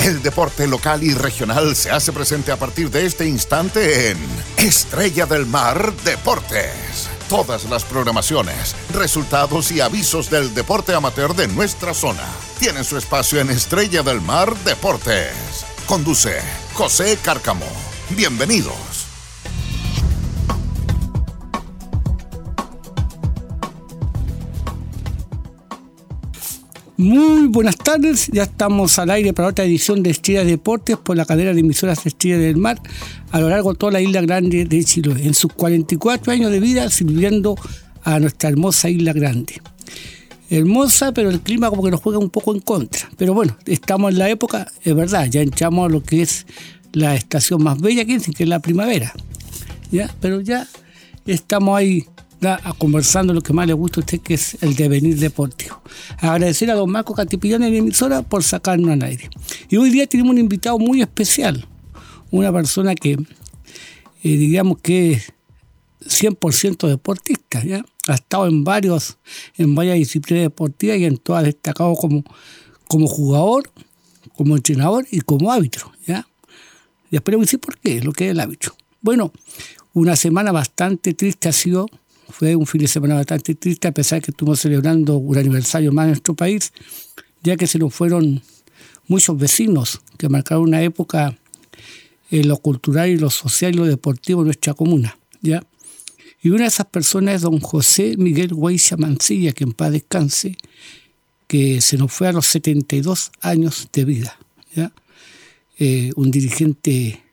El deporte local y regional se hace presente a partir de este instante en Estrella del Mar Deportes. Todas las programaciones, resultados y avisos del deporte amateur de nuestra zona tienen su espacio en Estrella del Mar Deportes. Conduce José Cárcamo. Bienvenidos. Muy buenas tardes, ya estamos al aire para otra edición de Estrella Deportes por la cadena de emisoras Estrella del Mar a lo largo de toda la isla grande de Chiloé, en sus 44 años de vida sirviendo a nuestra hermosa isla grande. Hermosa, pero el clima como que nos juega un poco en contra. Pero bueno, estamos en la época, es verdad, ya entramos a lo que es la estación más bella que es la primavera. ¿Ya? Pero ya estamos ahí conversando lo que más le gusta a usted, que es el devenir deportivo. Agradecer a don Marco Cantipillán en la emisora por sacarnos al aire. Y hoy día tenemos un invitado muy especial, una persona que digamos que es 100% deportista, ¿ya? Ha estado en varias disciplinas deportivas y en todas ha destacado como jugador, como entrenador y como árbitro, ¿ya? Y después le voy a decir por qué, lo que es el árbitro. Bueno, una semana bastante triste ha sido. Fue un fin de semana bastante triste, a pesar de que estuvimos celebrando un aniversario más en nuestro país, ya que se nos fueron muchos vecinos que marcaron una época en lo cultural y lo social y lo deportivo en nuestra comuna, ¿ya? Y una de esas personas es don José Miguel Guaicha Mancilla, que en paz descanse, que se nos fue a los 72 años de vida, ¿ya? Un dirigente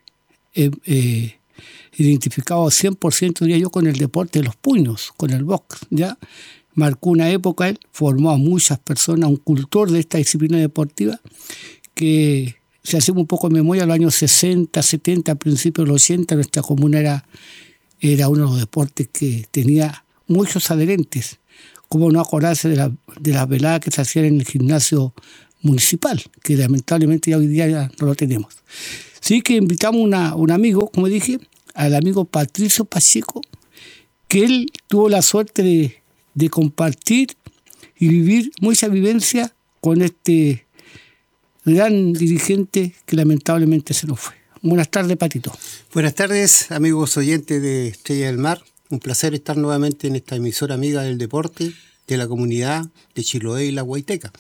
identificado 100%, diría yo, con el deporte de los puños, con el box, ¿ya? Marcó una época, él formó a muchas personas, un cultor de esta disciplina deportiva, que si hacemos un poco de memoria, en los años 60, 70, a principios de los 80, nuestra comuna era uno de los deportes que tenía muchos adherentes. ¿Cómo no acordarse de las veladas que se hacían en el gimnasio municipal, que lamentablemente ya hoy día ya no lo tenemos? Sí que invitamos a un amigo, como dije, al amigo Patricio Pacheco, que él tuvo la suerte de compartir y vivir mucha vivencia con este gran dirigente que lamentablemente se nos fue. Buenas tardes, Patito. Buenas tardes, amigos oyentes de Estrella del Mar. Un placer estar nuevamente en esta emisora amiga del deporte, de la comunidad de Chiloé y la Huayteca.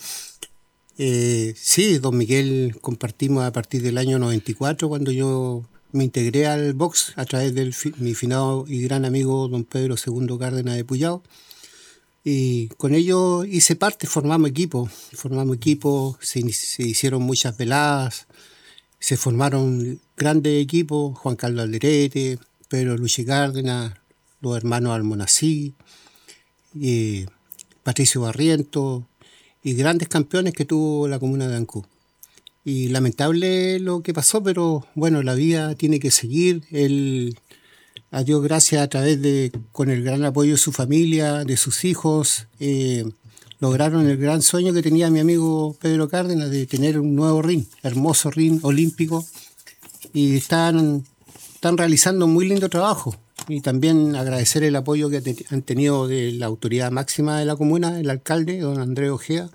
Sí, don Miguel, compartimos a partir del año 94, cuando yo me integré al box a través de mi finado y gran amigo don Pedro II Cárdenas de Puyao. Y con ello hice parte, formamos equipo, se hicieron muchas veladas, se formaron grandes equipos, Juan Carlos Alderete, Pedro Luchi Cárdenas, los hermanos Almonací, Patricio Barrientos y grandes campeones que tuvo la comuna de Ancú. Y lamentable lo que pasó, pero bueno, la vida tiene que seguir. Él, a Dios gracias, a través con el gran apoyo de su familia, de sus hijos, lograron el gran sueño que tenía mi amigo Pedro Cárdenas de tener un nuevo ring, hermoso ring olímpico, y están realizando un muy lindo trabajo. Y también agradecer el apoyo que han tenido de la autoridad máxima de la comuna, el alcalde, don Andrés Ojea,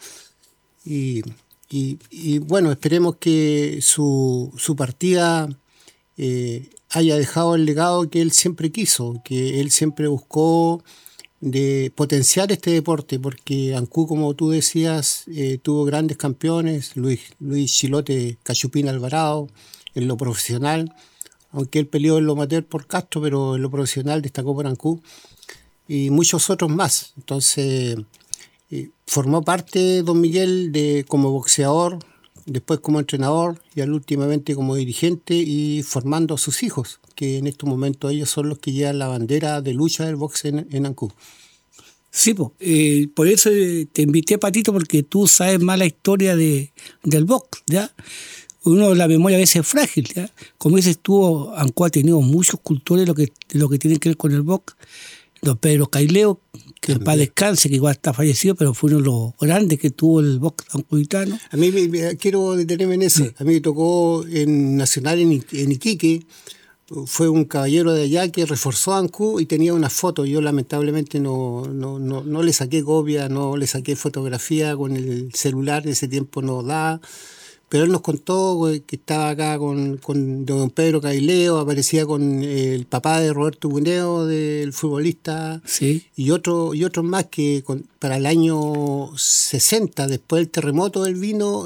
y bueno, esperemos que su partida haya dejado el legado que él siempre quiso, que él siempre buscó de potenciar este deporte, porque Ancú, como tú decías, tuvo grandes campeones, Luis Chilote Cachupín Alvarado, en lo profesional, aunque él peleó en lo amateur por Castro, pero en lo profesional destacó por Ancú, y muchos otros más. Entonces formó parte don Miguel como boxeador, después como entrenador y últimamente como dirigente, y formando a sus hijos, que en estos momentos ellos son los que llevan la bandera de lucha del box en Ancú. Sí, por eso te invité, Patito, porque tú sabes más la historia del box, ¿ya? Uno, la memoria a veces es frágil, ¿ya? Como dices tú, Ancú ha tenido muchos cultores de lo que tiene que ver con el box. Don Pedro Caileo, que en paz descanse, que igual está fallecido, pero fue uno de los grandes que tuvo el box ancuditano. A mí quiero detenerme en eso. Sí. A mí me tocó en Nacional en Iquique. Fue un caballero de allá que reforzó a Ancú y tenía una foto. Yo lamentablemente no le saqué copia, no le saqué fotografía con el celular, en ese tiempo no da. pero él nos contó que estaba acá con don Pedro Caileo, aparecía con el papá de Roberto Cuneo, del futbolista, Sí. y otros más que para el año 60, después del terremoto, él vino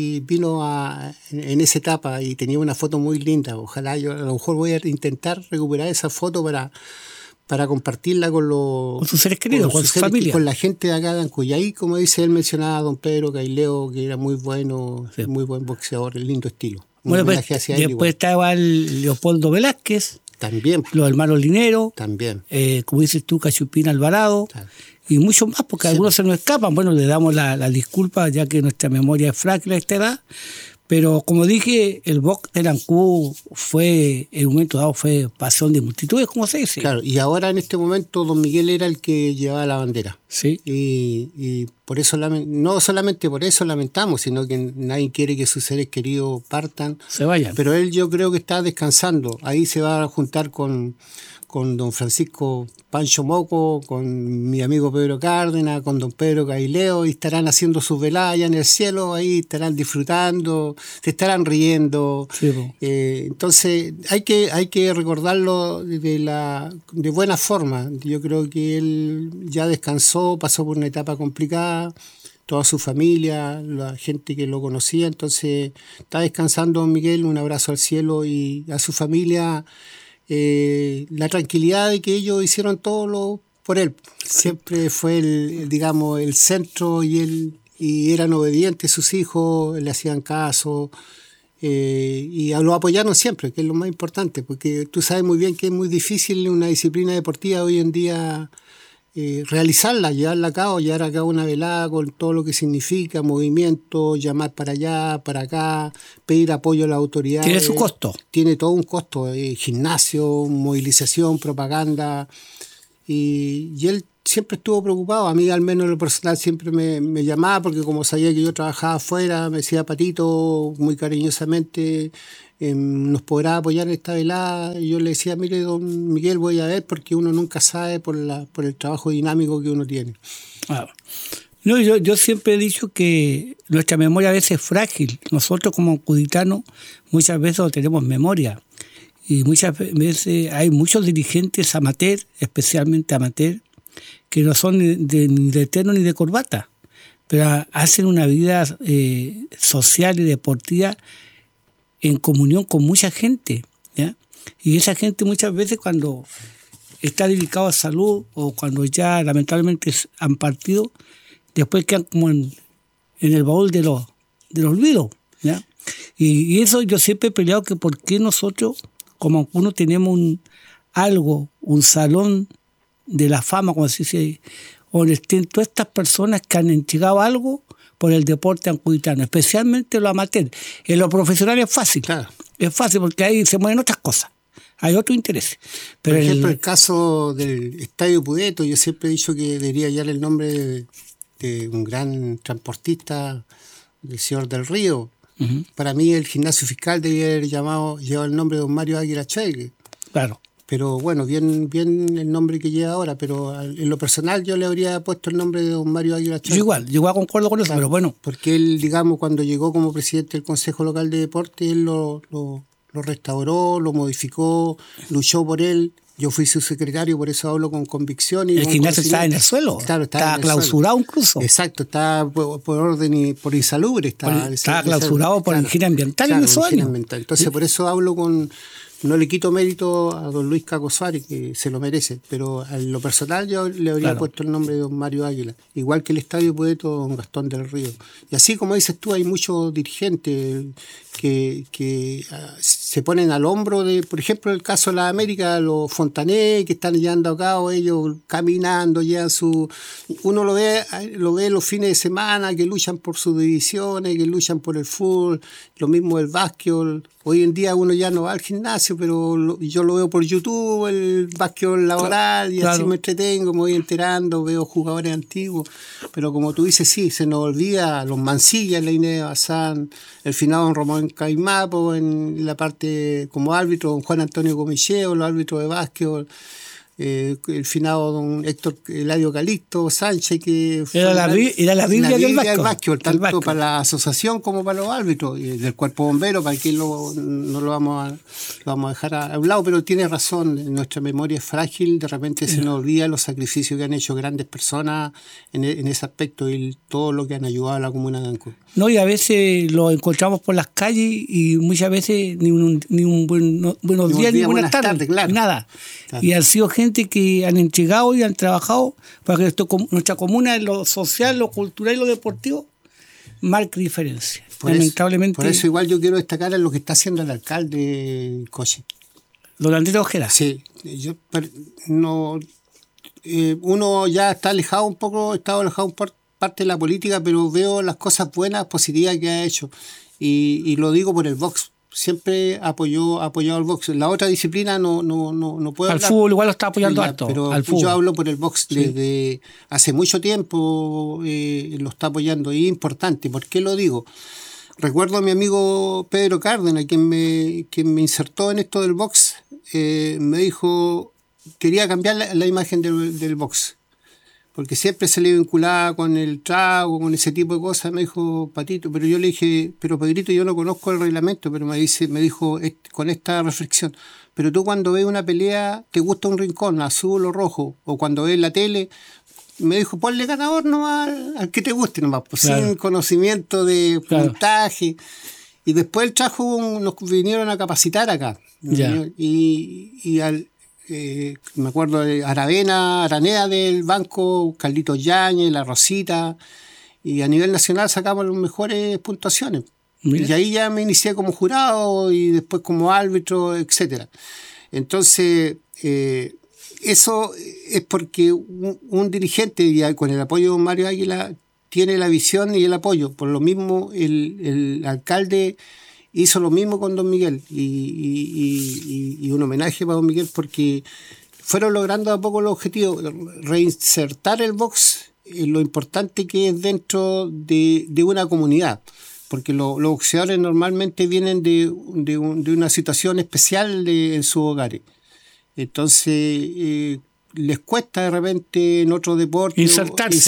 en esa etapa y tenía una foto muy linda. Ojalá yo a lo mejor voy a intentar recuperar esa foto para compartirla con sus seres queridos, con su familia. Con la gente de acá de Ancuyay, como dice él, mencionaba a don Pedro Caileo, que era muy bueno, Sí. muy buen boxeador, el lindo estilo. Bueno, pues, después estaba el Leopoldo Velázquez, también, los hermanos Linero, también. Como dices tú, Cachupín Alvarado, Claro. y muchos más, porque algunos se nos escapan. Bueno, le damos la disculpa, ya que nuestra memoria es frágil a esta edad. Pero como dije, el box de Ancú fue, en un momento dado, fue pasión de multitudes, como se dice. Claro, y ahora en este momento don Miguel era el que llevaba la bandera. Sí. Y por eso, no solamente por eso lamentamos, sino que nadie quiere que sus seres queridos partan. Se vayan. Pero él yo creo que está descansando. Ahí se va a juntar con don Francisco Pancho Moco, con mi amigo Pedro Cárdenas, con don Pedro Caileo, y estarán haciendo sus veladas allá en el cielo, ahí estarán disfrutando, se estarán riendo. Sí, po. Entonces hay que recordarlo de buena forma. Yo creo que él ya descansó, pasó por una etapa complicada, toda su familia, la gente que lo conocía, entonces está descansando don Miguel, un abrazo al cielo, y a su familia la tranquilidad de que ellos hicieron todo por él. Siempre fue el centro, y eran obedientes sus hijos, le hacían caso, y lo apoyaron siempre, que es lo más importante, porque tú sabes muy bien que es muy difícil una disciplina deportiva hoy en día realizarla, llevar a cabo una velada con todo lo que significa, movimiento, llamar para allá, para acá, pedir apoyo a la autoridad. Tiene su costo. Tiene todo un costo, gimnasio, movilización, propaganda, y él siempre estuvo preocupado. A mí, al menos en lo personal, siempre me llamaba, porque como sabía que yo trabajaba afuera, me decía: Patito, muy cariñosamente, ¿nos podrá apoyar en esta velada? Y yo le decía: mire, don Miguel, voy a ver, porque uno nunca sabe por el trabajo dinámico que uno tiene. No, yo siempre he dicho que nuestra memoria a veces es frágil. Nosotros como ancuditanos muchas veces no tenemos memoria. Y muchas veces hay muchos dirigentes amateur, especialmente amateur, que no son ni de terno ni de corbata, pero hacen una vida social y deportiva en comunión con mucha gente, ¿ya? Y esa gente muchas veces, cuando está dedicado a salud o cuando ya lamentablemente han partido, después quedan como en el baúl del olvido, ¿ya? Y eso yo siempre he peleado, que por qué nosotros como uno tenemos un salón de la fama, como se dice, donde estén todas estas personas que han entregado algo por el deporte ancuditano, especialmente los amateurs. En lo profesional es fácil, Claro. Es fácil porque ahí se mueven otras cosas, hay otros intereses. Pero por ejemplo, el caso del Estadio Pudeto, yo siempre he dicho que debería hallar el nombre de un gran transportista, del señor Del Río. Uh-huh. Para mí el gimnasio fiscal debía haber llevado el nombre de don Mario Águila Chegue. Claro. Pero bueno, bien el nombre que lleva ahora, pero en lo personal yo le habría puesto el nombre de don Mario Águila Chegue. Yo igual concuerdo con eso, Claro, pero bueno. porque él, digamos, cuando llegó como presidente del Consejo Local de Deportes, él lo restauró, lo modificó, luchó por él. Yo fui su secretario, por eso hablo con convicción. El gimnasio estaba en el suelo, claro, estaba clausurado incluso. Exacto, estaba por orden y por insalubre. Estaba clausurado por higiene ambiental, claro, en esos años. Entonces, por eso hablo no le quito mérito a don Luis Caco Suárez, que se lo merece, pero en lo personal yo le habría puesto el nombre de don Mario Águila, igual que el Estadio Pudeto, don Gastón del Río. Y así como dices tú, hay muchos dirigentes que se ponen al hombro de, por ejemplo, el caso de la América, los Fontané, que están llevando a cabo ellos caminando, llevan uno lo ve los fines de semana, que luchan por sus divisiones, que luchan por el fútbol, lo mismo el básquetbol. Hoy en día uno ya no va al gimnasio, pero yo lo veo por YouTube, el básquetbol laboral, y así me entretengo, me voy enterando, veo jugadores antiguos. Pero como tú dices, sí, se nos olvida los Mancilla, la Inés Bazán, el finado don Ramón Caimapo en la parte como árbitro, don Juan Antonio Comicheo, los árbitros de básquetbol. el finado don Héctor Eladio Calixto Sánchez, que era la Biblia del básquetbol, tanto para la asociación como para los árbitros, y del cuerpo bombero, para que no lo vamos a dejar a un lado, pero tiene razón, nuestra memoria es frágil, de repente se nos olvida los sacrificios que han hecho grandes personas en ese aspecto y todo lo que han ayudado a la comuna de Ancud. No, y a veces lo encontramos por las calles y muchas veces ni un buenos días ni buenas tardes, claro. Nada. Claro. Y han sido gente que han entregado y han trabajado para que nuestra comuna, en lo social, lo cultural y lo deportivo, marque diferencia. Lamentablemente. Por eso igual yo quiero destacar en lo que está haciendo el alcalde Coche. Don Andrés Ojeda. Sí, uno ya está alejado un por parte de la política, pero veo las cosas buenas, positivas que ha hecho. Y lo digo por el box. Siempre apoyado al box. La otra disciplina no puedo hablar. Al fútbol igual lo está apoyando harto. Pero yo hablo por el box desde hace mucho tiempo, lo está apoyando. Y es importante. ¿Por qué lo digo? Recuerdo a mi amigo Pedro Cárdenas, quien me insertó en esto del box, me dijo, quería cambiar la imagen del box. Porque siempre se le vinculaba con el trago, con ese tipo de cosas. Me dijo, Patito, pero yo le dije, pero Pedrito, yo no conozco el reglamento, pero me dijo con esta reflexión, pero tú cuando ves una pelea, ¿te gusta un rincón, azul o rojo? O cuando ves la tele, me dijo, ponle ganador nomás al que te guste nomás, pues claro. Sin conocimiento de puntaje. Y después el trajo, nos vinieron a capacitar acá. Y me acuerdo de Aranea del banco, Carlitos Yáñez, La Rosita, y a nivel nacional sacamos las mejores puntuaciones. Mira. Y ahí ya me inicié como jurado y después como árbitro, etcétera. Entonces, eso es porque un dirigente, ya con el apoyo de Mario Águila, tiene la visión y el apoyo. Por lo mismo, el alcalde hizo lo mismo con don Miguel y un homenaje para don Miguel porque fueron logrando a poco los objetivos, reinsertar el box en lo importante que es dentro de una comunidad, porque los boxeadores normalmente vienen de una situación especial en sus hogares. Entonces les cuesta de repente en otro deporte insertarse.